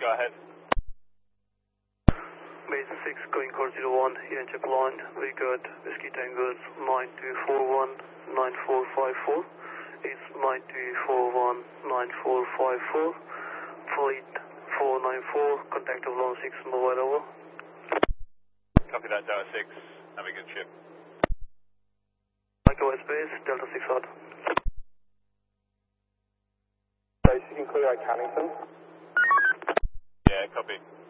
go ahead. Base 6 going core 01, here in check line. We got Whiskey Tangos 9241 9454. It's 9241 9454. Fleet 494, contact of Lone 6 mobile over. Copy that, Delta 6. Have a good trip. Microwave space, Delta 6 hot. Base, you can clear out Cannington. Yeah, copy.